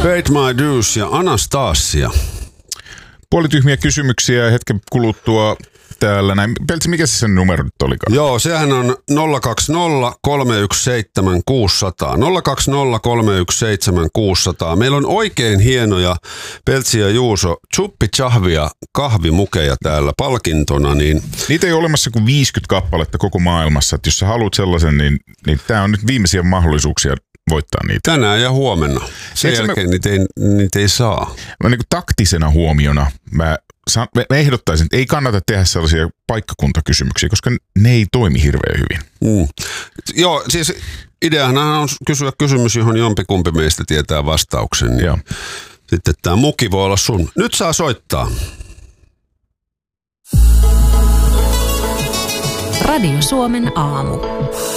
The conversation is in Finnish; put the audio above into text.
Paid My Dues ja Anastasia. Puolityhmiä kysymyksiä hetken kuluttua täällä näin. Peltsi, mikä se sen numero nyt olikaan? Joo, sehän on 020 317 600. 020 317 600. Meillä on oikein hienoja, Peltsi ja Juuso, chuppi-chahvia kahvimukeja täällä palkintona. Niin niitä ei ole olemassa kuin 50 kappaletta koko maailmassa. Että jos sä haluat sellaisen, niin tämä on nyt viimeisiä mahdollisuuksia voittaa niitä. Tänään ja huomenna. Sen jälkeen niitä ei saa. Mä niin kuin taktisena huomiona mä ehdottaisin, että ei kannata tehdä sellaisia paikkakuntakysymyksiä, koska ne ei toimi hirveän hyvin. Joo, siis ideahan on kysyä kysymys, johon jompikumpi meistä tietää vastauksen. Niin sitten tämä muki voi olla sun. Nyt saa soittaa. Radio Suomen aamu.